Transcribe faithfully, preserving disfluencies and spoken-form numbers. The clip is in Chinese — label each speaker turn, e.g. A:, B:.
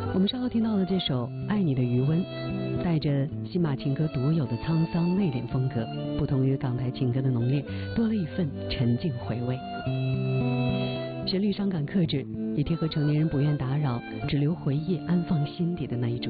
A: 我们稍后听到的这首《爱你的余温》，带着新马情歌独有的沧桑内敛风格，不同于港台情歌的浓烈，多了一份沉静回味。旋律伤感克制，也贴合成年人不愿打扰，只留回忆安放心底的那一种。